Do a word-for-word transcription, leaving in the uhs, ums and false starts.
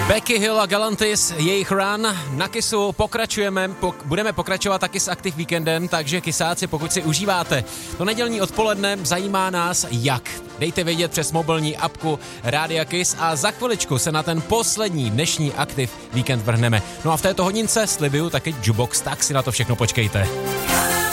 Becky Hill a Galantis, jejich run. Na Kissu pokračujeme, pok- budeme pokračovat taky s Active Weekendem, takže kysáci, pokud si užíváte to nedělní odpoledne, zajímá nás jak. Dejte vědět přes mobilní apku Rádia Kiss a za chviličku se na ten poslední dnešní Active Weekend vrhneme. No a v této hodince slibuju taky jukebox, tak si na to všechno počkejte.